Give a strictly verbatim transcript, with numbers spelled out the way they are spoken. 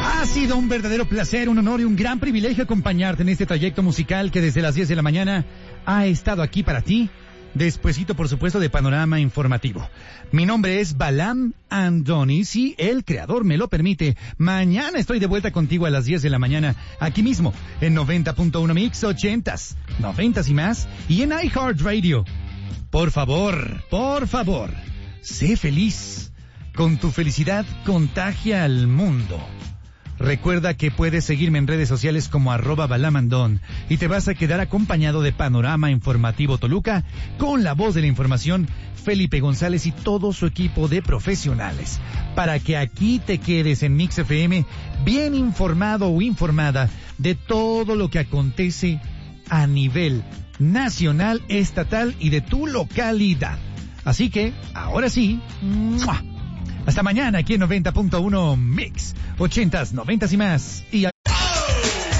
Ha sido un verdadero placer, un honor y un gran privilegio acompañarte en este trayecto musical que desde las diez de la mañana ha estado aquí para ti, despuesito por supuesto de Panorama Informativo. Mi nombre es Balam Andoni, si el creador me lo permite. Mañana estoy de vuelta contigo a las diez de la mañana, aquí mismo, en noventa punto uno Mix, ochentas, noventas y más, y en iHeartRadio. Por favor, por favor, sé feliz. Con tu felicidad contagia al mundo. Recuerda que puedes seguirme en redes sociales como arroba balamandón y te vas a quedar acompañado de Panorama Informativo Toluca con la voz de la información Felipe González y todo su equipo de profesionales, para que aquí te quedes en Mix F M bien informado o informada de todo lo que acontece a nivel nacional, estatal y de tu localidad. Así que, ahora sí, ¡mua! Hasta mañana aquí en noventa punto uno Mix, ochentas, noventas y más. Y